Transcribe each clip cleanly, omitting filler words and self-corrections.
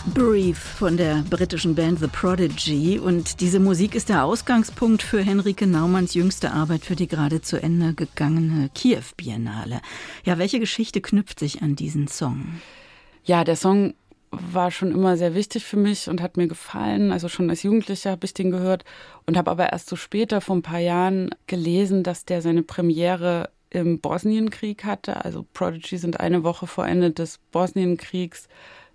Brief von der britischen Band The Prodigy. Und diese Musik ist der Ausgangspunkt für Henrike Naumanns jüngste Arbeit für die gerade zu Ende gegangene Kiew-Biennale. Ja, welche Geschichte knüpft sich an diesen Song? Ja, der Song war schon immer sehr wichtig für mich und hat mir gefallen. Also schon als Jugendlicher habe ich den gehört und habe aber erst so später, vor ein paar Jahren, gelesen, dass der seine Premiere im Bosnienkrieg hatte. Also Prodigy sind eine Woche vor Ende des Bosnienkriegs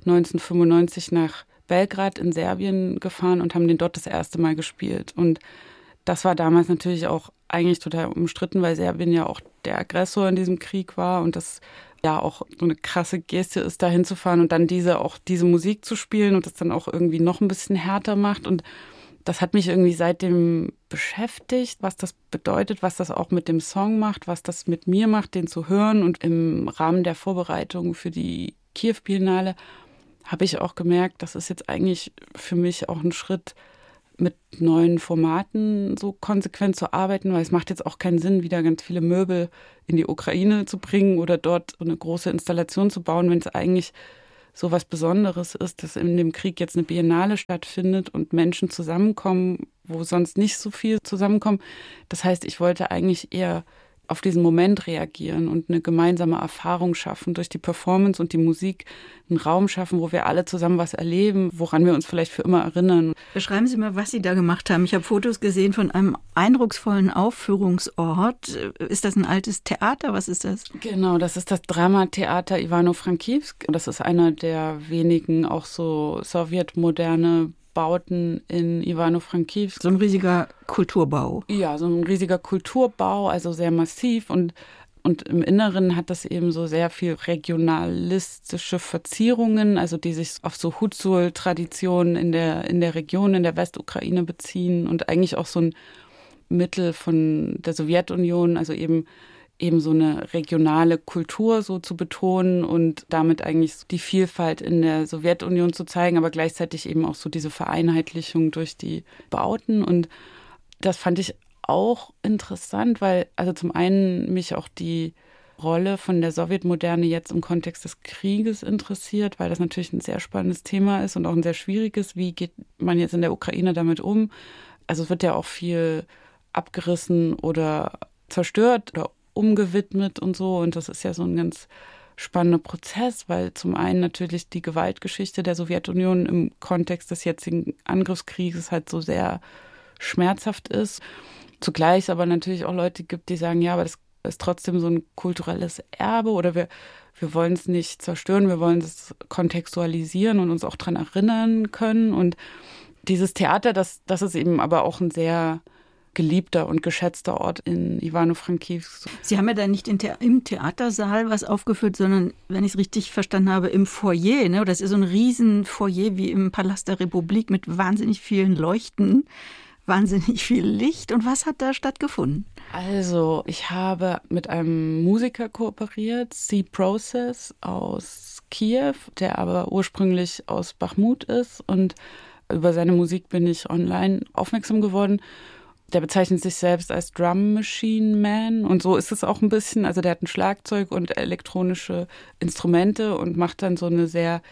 1995 nach Belgrad in Serbien gefahren und haben den dort das erste Mal gespielt. Und das war damals natürlich auch eigentlich total umstritten, weil Serbien ja auch der Aggressor in diesem Krieg war und das ja auch so eine krasse Geste ist, da hinzufahren und dann diese Musik zu spielen und das dann auch irgendwie noch ein bisschen härter macht. Und das hat mich irgendwie seitdem beschäftigt, was das bedeutet, was das auch mit dem Song macht, was das mit mir macht, den zu hören. Und im Rahmen der Vorbereitung für die Kiew-Biennale habe ich auch gemerkt, das ist jetzt eigentlich für mich auch ein Schritt, mit neuen Formaten so konsequent zu arbeiten, weil es macht jetzt auch keinen Sinn, wieder ganz viele Möbel in die Ukraine zu bringen oder dort so eine große Installation zu bauen, wenn es eigentlich so was Besonderes ist, dass in dem Krieg jetzt eine Biennale stattfindet und Menschen zusammenkommen, wo sonst nicht so viel zusammenkommen. Das heißt, ich wollte eigentlich eher auf diesen Moment reagieren und eine gemeinsame Erfahrung schaffen, durch die Performance und die Musik einen Raum schaffen, wo wir alle zusammen was erleben, woran wir uns vielleicht für immer erinnern. Beschreiben Sie mal, was Sie da gemacht haben. Ich habe Fotos gesehen von einem eindrucksvollen Aufführungsort. Ist das ein altes Theater? Was ist das? Genau, das ist das Dramatheater Ivano-Frankivsk. Das ist einer der wenigen auch so sowjetmoderne Bauten in Ivano-Frankivsk. So ein riesiger Kulturbau. Ja, so ein riesiger Kulturbau, also sehr massiv und im Inneren hat das eben so sehr viel regionalistische Verzierungen, also die sich auf so Hutzul-Traditionen in der Region, in der Westukraine beziehen und eigentlich auch so ein Mittel von der Sowjetunion, also eben so eine regionale Kultur so zu betonen und damit eigentlich die Vielfalt in der Sowjetunion zu zeigen, aber gleichzeitig eben auch so diese Vereinheitlichung durch die Bauten. Und das fand ich auch interessant, weil also zum einen mich auch die Rolle von der Sowjetmoderne jetzt im Kontext des Krieges interessiert, weil das natürlich ein sehr spannendes Thema ist und auch ein sehr schwieriges. Wie geht man jetzt in der Ukraine damit um? Also es wird ja auch viel abgerissen oder zerstört oder umgewidmet und so. Und das ist ja so ein ganz spannender Prozess, weil zum einen natürlich die Gewaltgeschichte der Sowjetunion im Kontext des jetzigen Angriffskrieges halt so sehr schmerzhaft ist. Zugleich aber natürlich auch Leute gibt, die sagen, ja, aber das ist trotzdem so ein kulturelles Erbe oder wir wollen es nicht zerstören, wir wollen es kontextualisieren und uns auch daran erinnern können. Und dieses Theater, das ist eben aber auch ein sehr geliebter und geschätzter Ort in Ivano-Frankivsk. Sie haben ja da nicht im Theatersaal was aufgeführt, sondern, wenn ich es richtig verstanden habe, im Foyer. Ne? Das ist so ein riesen Foyer wie im Palast der Republik mit wahnsinnig vielen Leuchten, wahnsinnig viel Licht. Und was hat da stattgefunden? Also, ich habe mit einem Musiker kooperiert, C-Process aus Kiew, der aber ursprünglich aus Bachmut ist. Und über seine Musik bin ich online aufmerksam geworden. Der bezeichnet sich selbst als Drum Machine Man und so ist es auch ein bisschen. Also der hat ein Schlagzeug und elektronische Instrumente und macht dann so eine sehr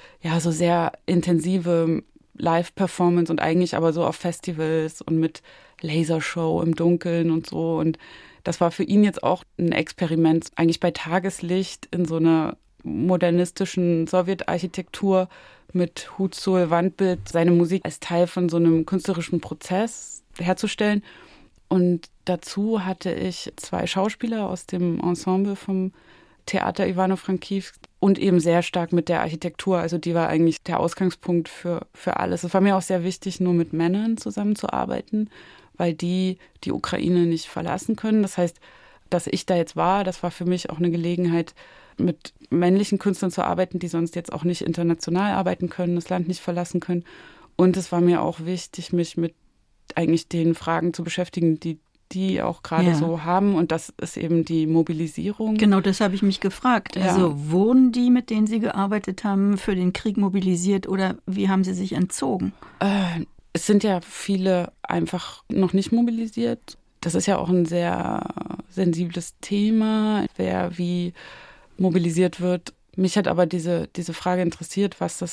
intensive Live-Performance und eigentlich aber so auf Festivals und mit Lasershow im Dunkeln und so. Und das war für ihn jetzt auch ein Experiment, eigentlich bei Tageslicht in so einer modernistischen Sowjetarchitektur mit Hutzul, Wandbild, seine Musik als Teil von so einem künstlerischen Prozess herzustellen. Und dazu hatte ich 2 Schauspieler aus dem Ensemble vom Theater Ivano-Frankivsk und eben sehr stark mit der Architektur. Also die war eigentlich der Ausgangspunkt für alles. Es war mir auch sehr wichtig, nur mit Männern zusammenzuarbeiten, weil die Ukraine nicht verlassen können. Das heißt, dass ich da jetzt war, das war für mich auch eine Gelegenheit, mit männlichen Künstlern zu arbeiten, die sonst jetzt auch nicht international arbeiten können, das Land nicht verlassen können. Und es war mir auch wichtig, mich mit eigentlich den Fragen zu beschäftigen, die auch gerade so haben. Und das ist eben die Mobilisierung. Genau, das habe ich mich gefragt. Ja. Also wurden die, mit denen Sie gearbeitet haben, für den Krieg mobilisiert oder wie haben Sie sich entzogen? Es sind ja viele einfach noch nicht mobilisiert. Das ist ja auch ein sehr sensibles Thema, wer wie mobilisiert wird. Mich hat aber diese Frage interessiert, was das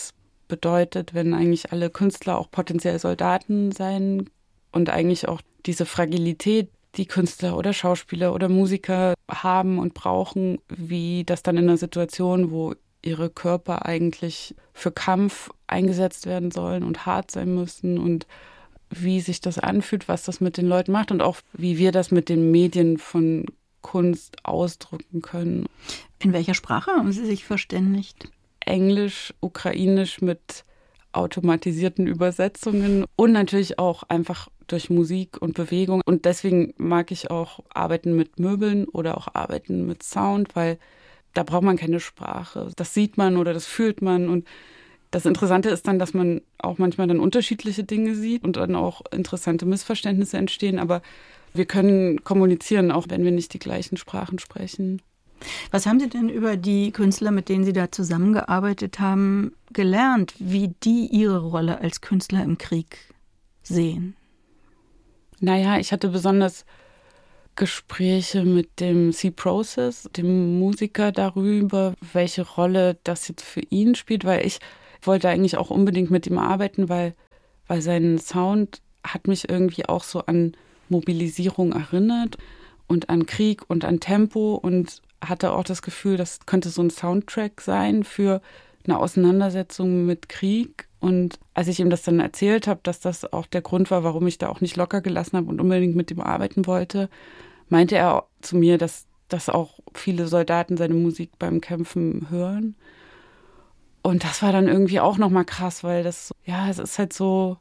bedeutet, wenn eigentlich alle Künstler auch potenziell Soldaten sein und eigentlich auch diese Fragilität, die Künstler oder Schauspieler oder Musiker haben und brauchen, wie das dann in einer Situation, wo ihre Körper eigentlich für Kampf eingesetzt werden sollen und hart sein müssen und wie sich das anfühlt, was das mit den Leuten macht und auch wie wir das mit den Medien von Kunst ausdrücken können. In welcher Sprache haben Sie sich verständigt? Englisch, Ukrainisch mit automatisierten Übersetzungen und natürlich auch einfach durch Musik und Bewegung. Und deswegen mag ich auch arbeiten mit Möbeln oder auch arbeiten mit Sound, weil da braucht man keine Sprache. Das sieht man oder das fühlt man. Und das Interessante ist dann, dass man auch manchmal dann unterschiedliche Dinge sieht und dann auch interessante Missverständnisse entstehen. Aber wir können kommunizieren, auch wenn wir nicht die gleichen Sprachen sprechen. Was haben Sie denn über die Künstler, mit denen Sie da zusammengearbeitet haben, gelernt, wie die ihre Rolle als Künstler im Krieg sehen? Naja, ich hatte besonders Gespräche mit dem C-Process, dem Musiker, darüber, welche Rolle das jetzt für ihn spielt, weil ich wollte eigentlich auch unbedingt mit ihm arbeiten, weil sein Sound hat mich irgendwie auch so an Mobilisierung erinnert und an Krieg und an Tempo und hatte auch das Gefühl, das könnte so ein Soundtrack sein für eine Auseinandersetzung mit Krieg. Und als ich ihm das dann erzählt habe, dass das auch der Grund war, warum ich da auch nicht locker gelassen habe und unbedingt mit ihm arbeiten wollte, meinte er zu mir, dass auch viele Soldaten seine Musik beim Kämpfen hören. Und das war dann irgendwie auch nochmal krass, weil es ist halt so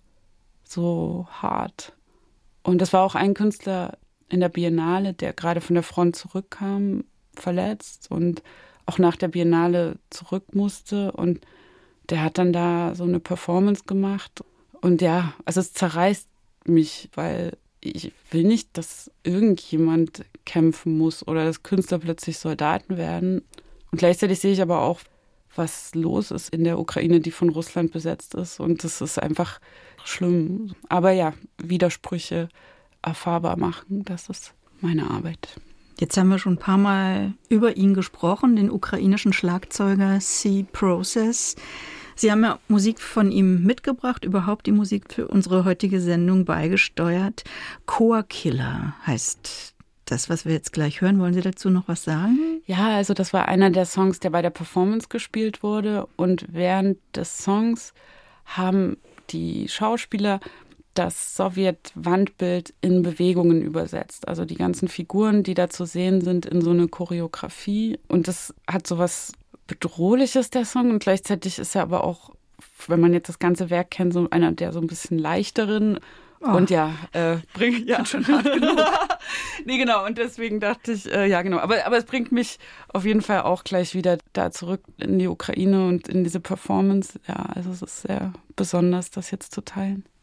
hart. Und das war auch ein Künstler in der Biennale, der gerade von der Front zurückkam, verletzt und auch nach der Biennale zurück musste. Und der hat dann da so eine Performance gemacht. Und ja, also es zerreißt mich, weil ich will nicht, dass irgendjemand kämpfen muss oder dass Künstler plötzlich Soldaten werden. Und gleichzeitig sehe ich aber auch, was los ist in der Ukraine, die von Russland besetzt ist. Und das ist einfach schlimm. Aber ja, Widersprüche erfahrbar machen, das ist meine Arbeit. Jetzt haben wir schon ein paar Mal über ihn gesprochen, den ukrainischen Schlagzeuger C-Process. Sie haben ja Musik von ihm mitgebracht, überhaupt die Musik für unsere heutige Sendung beigesteuert. Core Killer heißt das, was wir jetzt gleich hören. Wollen Sie dazu noch was sagen? Ja, also das war einer der Songs, der bei der Performance gespielt wurde. Und während des Songs haben die Schauspieler das Sowjet-Wandbild in Bewegungen übersetzt. Also die ganzen Figuren, die da zu sehen sind, in so eine Choreografie. Und das hat so was Bedrohliches, der Song. Und gleichzeitig ist er aber auch, wenn man jetzt das ganze Werk kennt, so einer der so ein bisschen leichteren. Oh. Und bringt ja schon hart genug. Nee, genau. Und deswegen dachte ich, genau. Aber es bringt mich auf jeden Fall auch gleich wieder da zurück in die Ukraine und in diese Performance. Ja, also es ist sehr besonders, das jetzt zu teilen.